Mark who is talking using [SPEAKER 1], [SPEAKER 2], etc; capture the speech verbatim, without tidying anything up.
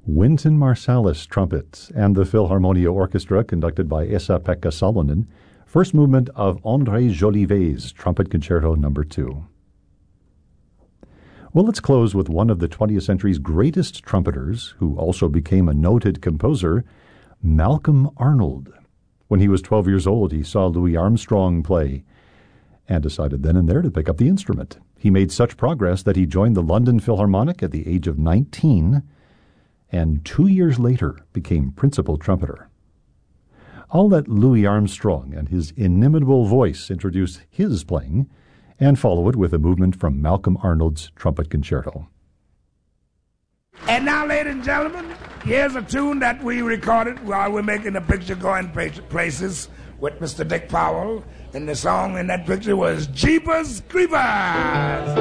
[SPEAKER 1] Wynton Marsalis, trumpet, and the Philharmonia Orchestra, conducted by Esa-Pekka Salonen, first movement of André Jolivet's Trumpet Concerto Number two. Well, let's close with one of the twentieth century's greatest trumpeters, who also became a noted composer, Malcolm Arnold. When he was twelve years old, he saw Louis Armstrong play and decided then and there to pick up the instrument. He made such progress that he joined the London Philharmonic at the age of nineteen, and two years later became principal trumpeter. I'll let Louis Armstrong and his inimitable voice introduce his playing and follow it with a movement from Malcolm Arnold's Trumpet Concerto.
[SPEAKER 2] And now, ladies and gentlemen, here's a tune that we recorded while we're making the picture Going Places with Mister Dick Powell. And the song in that picture was Jeepers Creepers.